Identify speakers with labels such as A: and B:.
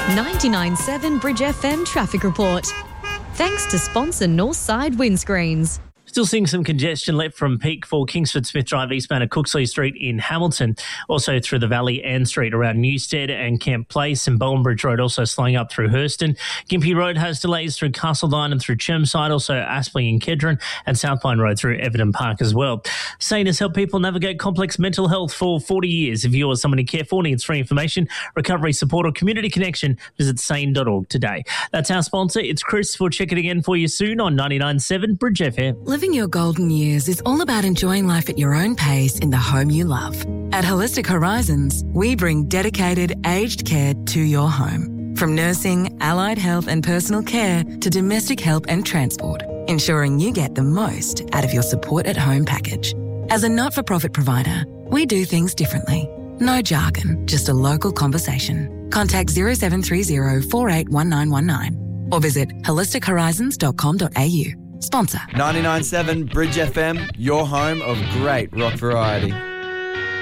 A: 99.7 Bridge FM traffic report. Thanks to sponsor Northside Windscreens.
B: Still seeing some congestion left from peak for Kingsford Smith Drive eastbound at Cooksley Street in Hamilton. Also through the Valley Ann Street around Newstead and Kemp Place, and Bowenbridge Road also slowing up through Hurston. Gympie Road has delays through Castledine and through Chermside, also Aspley and Kedron, and South Pine Road through Everton Park as well. SANE has helped people navigate complex mental health for 40 years. If you or someone you care for needs free information, recovery support or community connection, visit sane.org today. That's our sponsor. It's Chris. We'll check it again for you soon on 99.7 Bridge FM.
C: Living your golden years is all about enjoying life at your own pace in the home you love. At Holistic Horizons, we bring dedicated aged care to your home. From nursing, allied health and personal care to domestic help and transport, ensuring you get the most out of your support at home package. As a not-for-profit provider, we do things differently. No jargon, just a local conversation. Contact 0730 481919 or visit holistichorizons.com.au. Sponsor
D: 99.7 Bridge FM, your home of great rock variety.